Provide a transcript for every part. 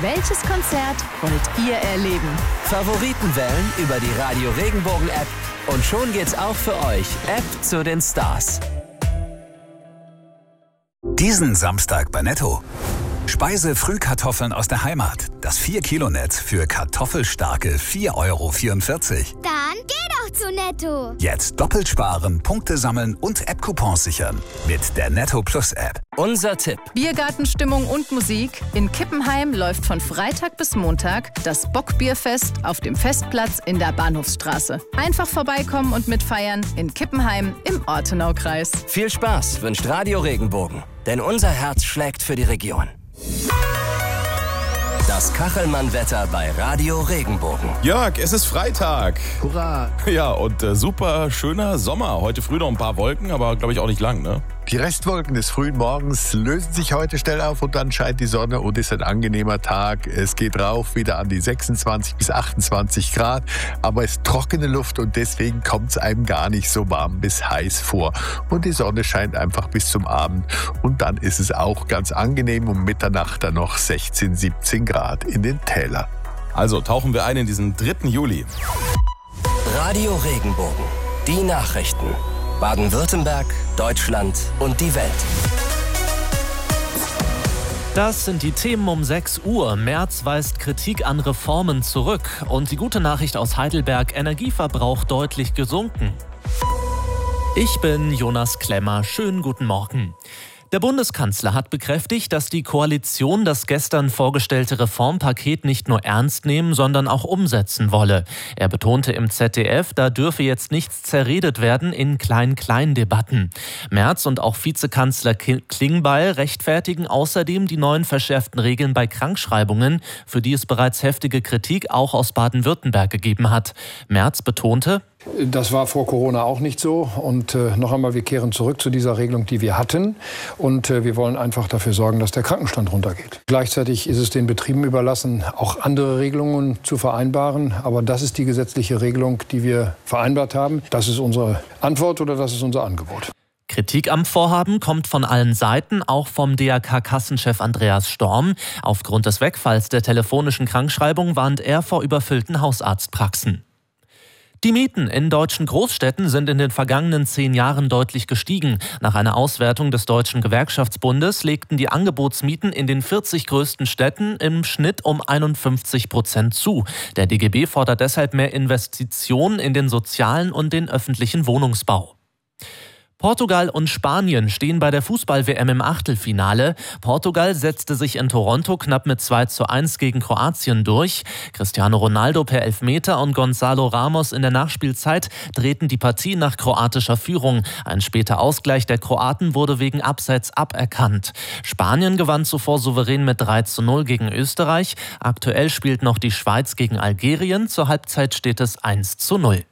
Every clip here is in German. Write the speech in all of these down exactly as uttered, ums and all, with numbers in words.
Welches Konzert wollt ihr erleben? Favoriten wählen über die Radio Regenbogen App und schon geht's auch für euch. App zu den Stars. Diesen Samstag bei Netto. Speise-Frühkartoffeln aus der Heimat. Das vier Kilo Netz für kartoffelstarke vier Euro vierundvierzig. Dann geh doch zu Netto. Jetzt doppelt sparen, Punkte sammeln und App-Coupons sichern. Mit der Netto Plus App. Unser Tipp. Biergartenstimmung und Musik. In Kippenheim läuft von Freitag bis Montag das Bockbierfest auf dem Festplatz in der Bahnhofsstraße. Einfach vorbeikommen und mitfeiern in Kippenheim im Ortenaukreis. Viel Spaß wünscht Radio Regenbogen. Denn unser Herz schlägt für die Region. Das Kachelmann-Wetter bei Radio Regenbogen. Jörg, es ist Freitag. Hurra. Ja, und äh, super schöner Sommer. Heute früh noch ein paar Wolken, aber glaube ich auch nicht lang, ne? Die Restwolken des frühen Morgens lösen sich heute schnell auf und dann scheint die Sonne und ist ein angenehmer Tag. Es geht rauf wieder an die sechsundzwanzig bis achtundzwanzig Grad, aber es ist trockene Luft und deswegen kommt es einem gar nicht so warm bis heiß vor. Und die Sonne scheint einfach bis zum Abend und dann ist es auch ganz angenehm, um Mitternacht dann noch sechzehn, siebzehn Grad in den Tälern. Also tauchen wir ein in diesen dritten Juli. Radio Regenbogen. Die Nachrichten. Baden-Württemberg, Deutschland und die Welt. Das sind die Themen um sechs Uhr. Merz weist Kritik an Reformen zurück. Und die gute Nachricht aus Heidelberg: Energieverbrauch deutlich gesunken. Ich bin Jonas Klemmer. Schönen guten Morgen. Der Bundeskanzler hat bekräftigt, dass die Koalition das gestern vorgestellte Reformpaket nicht nur ernst nehmen, sondern auch umsetzen wolle. Er betonte im Z D F, da dürfe jetzt nichts zerredet werden in Klein-Klein-Debatten. Merz und auch Vizekanzler Klingbeil rechtfertigen außerdem die neuen verschärften Regeln bei Krankschreibungen, für die es bereits heftige Kritik auch aus Baden-Württemberg gegeben hat. Merz betonte: Das war vor Corona auch nicht so. Und äh, noch einmal, wir kehren zurück zu dieser Regelung, die wir hatten. Und äh, wir wollen einfach dafür sorgen, dass der Krankenstand runtergeht. Gleichzeitig ist es den Betrieben überlassen, auch andere Regelungen zu vereinbaren. Aber das ist die gesetzliche Regelung, die wir vereinbart haben. Das ist unsere Antwort oder das ist unser Angebot. Kritik am Vorhaben kommt von allen Seiten, auch vom D R K-Kassenchef Andreas Storm. Aufgrund des Wegfalls der telefonischen Krankschreibung warnt er vor überfüllten Hausarztpraxen. Die Mieten in deutschen Großstädten sind in den vergangenen zehn Jahren deutlich gestiegen. Nach einer Auswertung des Deutschen Gewerkschaftsbundes legten die Angebotsmieten in den vierzig größten Städten im Schnitt um einundfünfzig Prozent zu. Der D G B fordert deshalb mehr Investitionen in den sozialen und den öffentlichen Wohnungsbau. Portugal und Spanien stehen bei der Fußball-W M im Achtelfinale. Portugal setzte sich in Toronto knapp mit zwei zu eins gegen Kroatien durch. Cristiano Ronaldo per Elfmeter und Gonzalo Ramos in der Nachspielzeit drehten die Partie nach kroatischer Führung. Ein später Ausgleich der Kroaten wurde wegen Abseits aberkannt. Spanien gewann zuvor souverän mit drei zu null gegen Österreich. Aktuell spielt noch die Schweiz gegen Algerien. Zur Halbzeit steht es eins zu null.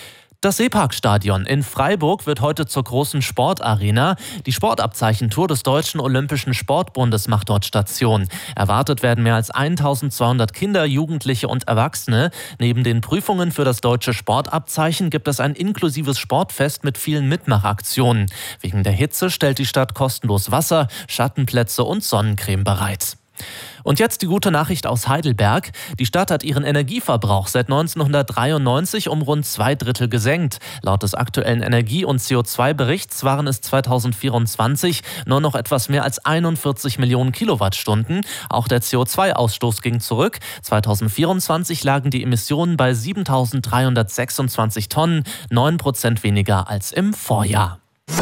Das Seeparkstadion in Freiburg wird heute zur großen Sportarena. Die Sportabzeichentour des Deutschen Olympischen Sportbundes macht dort Station. Erwartet werden mehr als eintausendzweihundert Kinder, Jugendliche und Erwachsene. Neben den Prüfungen für das deutsche Sportabzeichen gibt es ein inklusives Sportfest mit vielen Mitmachaktionen. Wegen der Hitze stellt die Stadt kostenlos Wasser, Schattenplätze und Sonnencreme bereit. Und jetzt die gute Nachricht aus Heidelberg. Die Stadt hat ihren Energieverbrauch seit neunzehnhundertdreiundneunzig um rund zwei Drittel gesenkt. Laut des aktuellen Energie- und C O zwei Berichts waren es zweitausendvierundzwanzig nur noch etwas mehr als einundvierzig Millionen Kilowattstunden. Auch der C O zwei Ausstoß ging zurück. zweitausendvierundzwanzig lagen die Emissionen bei siebentausenddreihundertsechsundzwanzig Tonnen, neun Prozent weniger als im Vorjahr.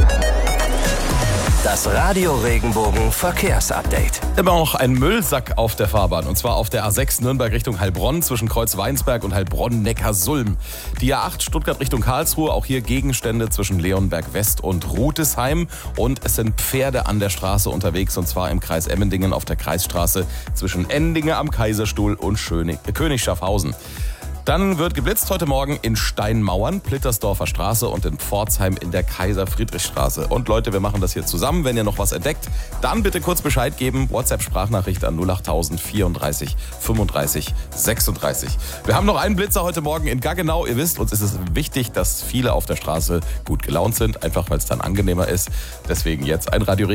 Das Radio Regenbogen Verkehrsupdate. Immer noch ein Müllsack auf der Fahrbahn. Und zwar auf der A sechs Nürnberg Richtung Heilbronn zwischen Kreuz-Weinsberg und Heilbronn-Neckarsulm. Die A acht Stuttgart Richtung Karlsruhe, auch hier Gegenstände zwischen Leonberg West und Rutesheim. Und es sind Pferde an der Straße unterwegs, und zwar im Kreis Emmendingen auf der Kreisstraße zwischen Endinge am Kaiserstuhl und Schönig, äh, König Schaffhausen. Dann wird geblitzt heute Morgen in Steinmauern, Plittersdorfer Straße und in Pforzheim in der Kaiser-Friedrich-Straße. Und Leute, wir machen das hier zusammen. Wenn ihr noch was entdeckt, dann bitte kurz Bescheid geben. WhatsApp-Sprachnachricht an null achttausend vierunddreißig fünfunddreißig sechsunddreißig. Wir haben noch einen Blitzer heute Morgen in Gaggenau. Ihr wisst, uns ist es wichtig, dass viele auf der Straße gut gelaunt sind, einfach weil es dann angenehmer ist. Deswegen jetzt ein Radio